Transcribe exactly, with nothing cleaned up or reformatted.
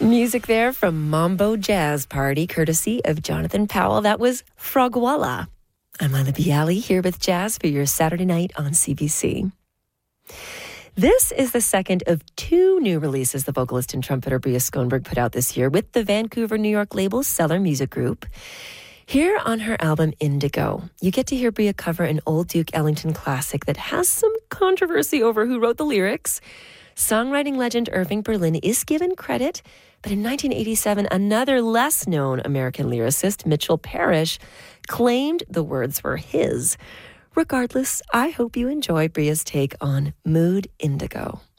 Music there from Mambo Jazz Party, courtesy of Jonathan Powell. That was Frogwalla. I'm Lila Bialy here with Jazz for your Saturday night on C B C. This is the second of two new releases the vocalist and trumpeter Bria Skånberg put out this year with the Vancouver, New York label Cellar Music Group. Here on her album Indigo, you get to hear Bria cover an old Duke Ellington classic that has some controversy over who wrote the lyrics. Songwriting legend Irving Berlin is given credit, but in nineteen eighty-seven, another less-known American lyricist, Mitchell Parrish, claimed the words were his. Regardless, I hope you enjoy Bria's take on Mood Indigo.